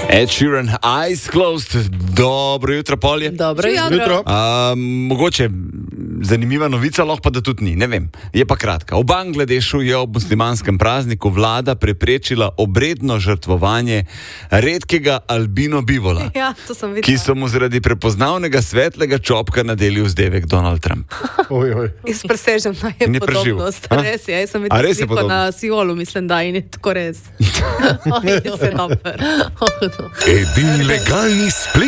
Ed Sheeran, Eyes Closed. Dobro jutro, Polje. Dobro jutro. Mogoče zanimiva novica, lahko pa da tudi ni, ne vem. Je pa kratka. V Bangladešu je ob muslimanskem prazniku vlada preprečila obredno žrtvovanje redkega albino bivola, Ja, to sem videla. ki so mu zaradi prepoznavnega svetlega čopka nadeli vzdevek Donald Trump. Jaz presežem, da In je je preživel. podobnost. A? Res je, jaz sem A res je videla sliko podobno? na Siolu, mislim, da in je tako res. Oj, se dober. Edini legalni splet.